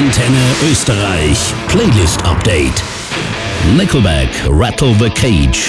Antenne Österreich. Playlist Update. Nickelback, Rattle the Cage.